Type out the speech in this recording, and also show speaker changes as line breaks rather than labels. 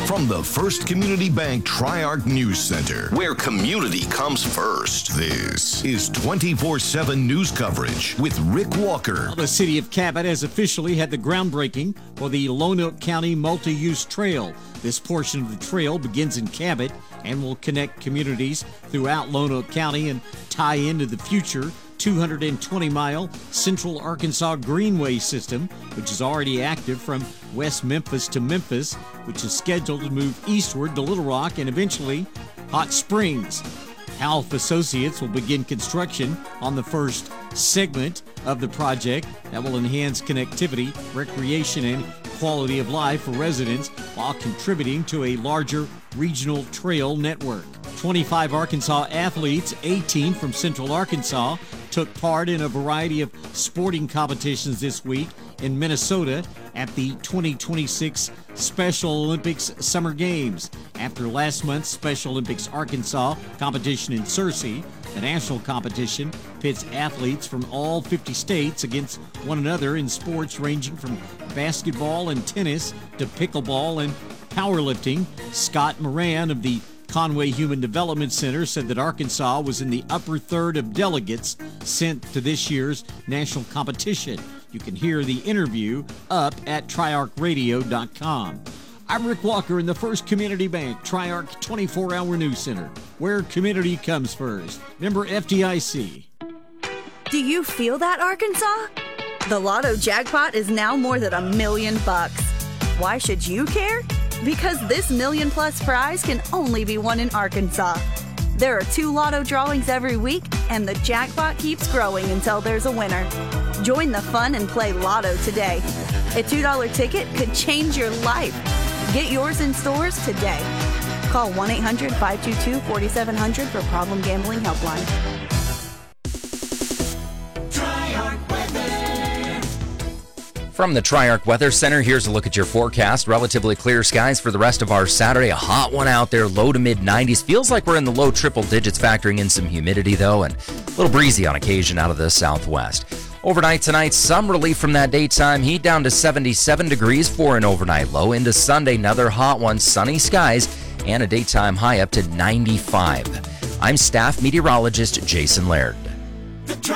From the First Community Bank Tri-Arc News Center, where community comes first, this is 24/7 news coverage with Rick Walker.
The city of Cabot has officially had the groundbreaking for the Lonoke County Multi-Use Trail. This portion of the trail begins in Cabot and will connect communities throughout Lonoke County and tie into the future 220-mile Central Arkansas Greenway system, which is already active from West Memphis to Memphis, which is scheduled to move eastward to Little Rock and eventually Hot Springs. Half Associates will begin construction on the first segment of the project that will enhance connectivity, recreation, and quality of life for residents while contributing to a larger regional trail network. 25 Arkansas athletes, 18 from Central Arkansas, took part in a variety of sporting competitions this week in Minnesota at the 2026 Special Olympics Summer Games. After last month's Special Olympics Arkansas competition in Searcy, the national competition pits athletes from all 50 states against one another in sports ranging from basketball and tennis to pickleball and powerlifting. Scott Moran of the Conway Human Development Center said that Arkansas was in the upper third of delegates sent to this year's national competition. You can hear the interview up at triarchradio.com. I'm Rick Walker in the First Community Bank Tri-Arc 24-hour news center, where community comes first. Member FDIC.
Do you feel that, Arkansas? The Lotto jackpot is now more than $1 million. Why should you care? Because this million-plus prize can only be won in Arkansas. There are 2 Lotto drawings every week, and the jackpot keeps growing until there's a winner. Join the fun and play Lotto today. A $2 ticket could change your life. Get yours in stores today. Call 1-800-522-4700 for Problem Gambling Helpline.
From the Tri-Arc Weather Center, here's a look at your forecast. Relatively clear skies for the rest of our Saturday. A hot one out there, low to mid-90s. Feels like we're in the low triple digits, factoring in some humidity, though, and a little breezy on occasion out of the southwest. Overnight tonight, some relief from that daytime heat, down to 77 degrees for an overnight low. Into Sunday, another hot one, sunny skies, and a daytime high up to 95. I'm staff meteorologist Jason Laird.